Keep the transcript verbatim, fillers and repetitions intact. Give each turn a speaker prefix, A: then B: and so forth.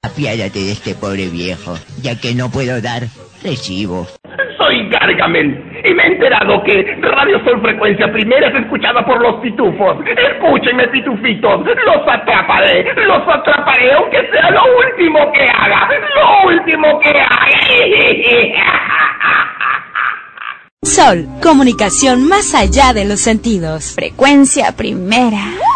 A: Apiádate de este pobre viejo, ya que no puedo dar recibo.
B: Soy Gargamel y me he enterado que Radio Sol Frecuencia Primera es escuchada por los pitufos. Escúchenme, pitufitos, los atraparé, los atraparé aunque sea lo último que haga, lo último que haga.
C: Sol, comunicación más allá de los sentidos.
D: Frecuencia Primera.